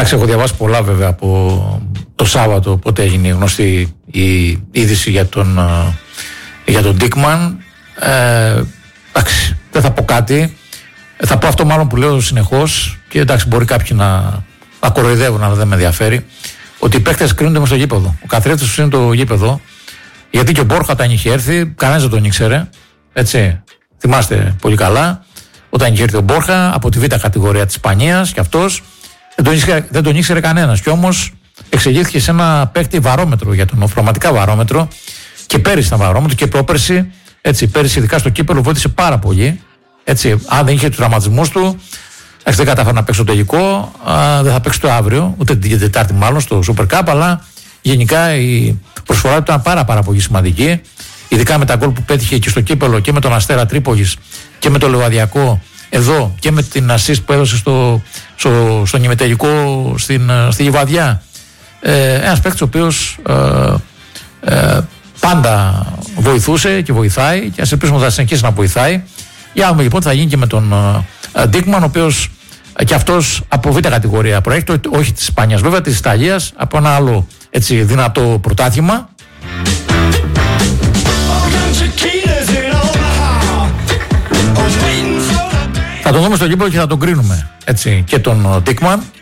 Εντάξει, έχω διαβάσει πολλά βέβαια από το Σάββατο, πότε έγινε γνωστή η είδηση για τον Ντίκμαν. Εντάξει, δεν θα πω κάτι. Θα πω αυτό μάλλον που λέω συνεχώς, και εντάξει, μπορεί κάποιοι να κοροϊδεύουν, αλλά δεν με ενδιαφέρει. Ότι οι παίκτες κρίνονται μες στο γήπεδο. Ο καθρέφτης τους είναι το γήπεδο. Γιατί και ο Μπόρχα όταν είχε έρθει, κανένας δεν τον ήξερε. Έτσι, θυμάστε πολύ καλά. Όταν είχε έρθει ο Μπόρχα από τη β' κατηγορία της Ισπανίας, και αυτός δεν τον ήξερε κανένας. Και όμως εξηγήθηκε σε ένα παίκτη βαρόμετρο για τον πραγματικά βαρόμετρο. Και πέρυσι ήταν βαρόμετρο και πρόπερσι. Έτσι, πέρυσι, ειδικά στο κύπελλο, βοήθησε πάρα πολύ. Έτσι, αν δεν είχε τους τραυματισμούς του, δεν κατάφερε να παίξει το τελικό, δεν θα παίξει το αύριο, ούτε την Τετάρτη μάλλον στο Super Cup. Αλλά γενικά η προσφορά του ήταν πάρα πολύ σημαντική. Ειδικά με τα γκολ που πέτυχε και στο κύπελλο και με τον Αστέρα Τρίπολης και με το Λεβαδιακό εδώ και με την assist που έδωσε στον ημιτελικό στη Λιβαδιά. Ένας παίκτης ο οποίος πάντα βοηθούσε και βοηθάει, και ας ελπίσουμε ότι θα συνεχίσει να βοηθάει. Για να δούμε λοιπόν τι θα γίνει και με τον Ντίκμαν, ο οποίος και αυτός από β' κατηγορία προέρχεται, όχι της Ισπανίας βέβαια, της Ιταλίας, από ένα άλλο έτσι δυνατό πρωτάθλημα. Θα τον δούμε στο γήπεδο και θα τον κρίνουμε, έτσι, και τον Ντίκμαν.